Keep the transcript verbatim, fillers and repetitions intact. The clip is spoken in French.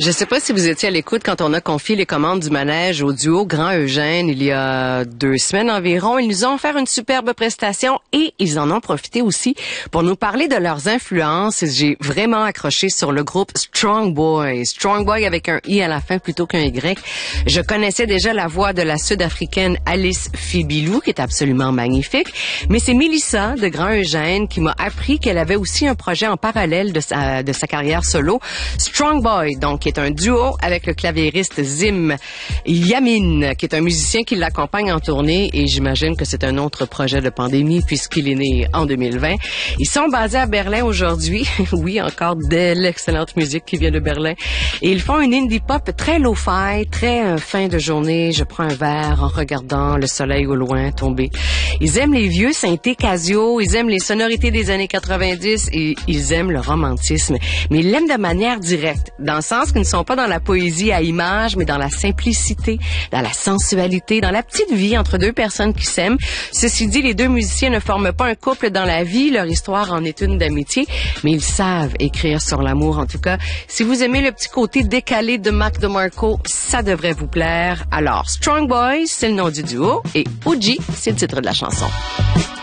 Je sais pas si vous étiez à l'écoute quand on a confié les commandes du manège au duo Grand Eugène il y a deux semaines environ. Ils nous ont offert une superbe prestation et ils en ont profité aussi pour nous parler de leurs influences. J'ai vraiment accroché sur le groupe Strong Boy. Strong Boy avec un I à la fin plutôt qu'un Y. Je connaissais déjà la voix de la Sud-Africaine Alice Fibilou, qui est absolument magnifique. Mais c'est Mélissa de Grand Eugène qui m'a appris qu'elle avait aussi un projet en parallèle de sa, de sa carrière solo. Strong Boy, donc, qui est un duo avec le claviériste Zim Yamin, qui est un musicien qui l'accompagne en tournée, et j'imagine que c'est un autre projet de pandémie puisqu'il est né en deux mille vingt. Ils sont basés à Berlin aujourd'hui. Oui, encore de l'excellente musique qui vient de Berlin. Et ils font une indie pop très lo-fi, très euh, fin de journée. Je prends un verre en regardant le soleil au loin tomber. Ils aiment les vieux synthés Casio, ils aiment les sonorités des années quatre-vingt-dix et ils aiment le romantisme. Mais ils l'aiment de manière directe, dans le sens qu'ils ne sont pas dans la poésie à images, mais dans la simplicité, dans la sensualité, dans la petite vie entre deux personnes qui s'aiment. Ceci dit, les deux musiciens ne forment pas un couple dans la vie, leur histoire en est une d'amitié, mais ils savent écrire sur l'amour. En tout cas, si vous aimez le petit côté décalé de Mac DeMarco, ça devrait vous plaire. Alors, Strong Boys, c'est le nom du duo, et O G, c'est le titre de la chanson.